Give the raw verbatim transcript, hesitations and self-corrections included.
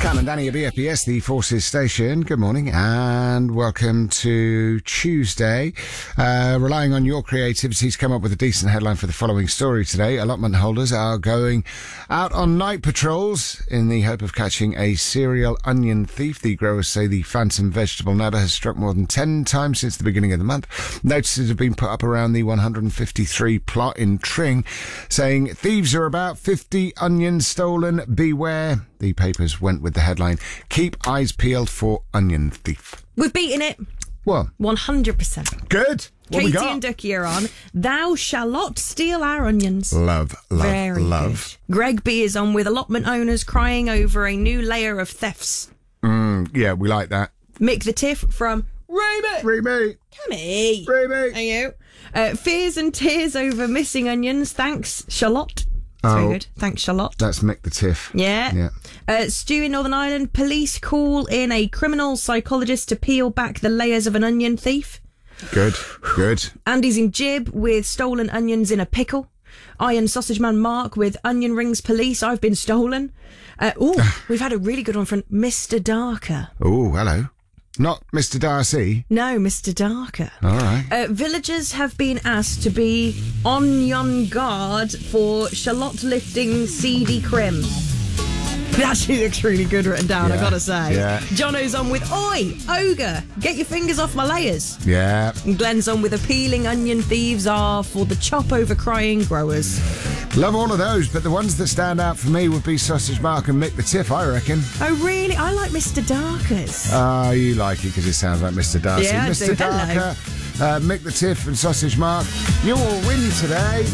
Cam and Danny at B F B S, the Forces Station. Good morning and welcome to Tuesday. Uh, relying on your creativity to come up with a decent headline for the following story today. Allotment holders are going out on night patrols in the hope of catching a serial onion thief. The growers say the phantom vegetable nabber has struck more than ten times since the beginning of the month. Notices have been put up around the one hundred fifty-three plot in Tring saying thieves are about, fifty onions stolen, beware. The papers went with the headline, keep eyes peeled for onion thief. We've beaten it. What? one hundred percent. Good. What Katie we got? and Ducky are on. Thou shalt not steal our onions. Love, love, Very love. Good. Greg B is on with allotment owners crying over a new layer of thefts. Mm, yeah, we like that. Mick the Tiff from Remy. Remy. Cammy. Remy. Are you? Uh, fears and tears over missing onions. Thanks, Charlotte. That's Oh. very good. Thanks, Charlotte. That's Mick the Tiff. Yeah. Yeah. Uh, Stu in Northern Ireland. Police call in a criminal psychologist to peel back the layers of an onion thief. Good, good. Andy's in Jib with stolen onions in a pickle. Iron Sausage Man Mark with onion rings police. I've been stolen. Uh, oh, we've had a really good one from Mister Darker. Oh, hello. Not Mister Darcy. No, Mister Darker. All right. Uh, villagers have been asked to be on yon guard for shallot lifting seedy crim. It actually looks really good written down, Yeah, I gotta say. yeah. Jono's on with, oi, ogre, get your fingers off my layers. Yeah. And Glenn's on with appealing onion thieves are for the chop over crying growers. Love all of those, but the ones that stand out for me would be Sausage Mark and Mick the Tiff, I reckon. Oh, really? I like Mister Darkers. Ah, you like it because it sounds like Mister Darcy. Yeah, I Mister do. Hello. Darker, uh, Mick the Tiff and Sausage Mark, you all win today.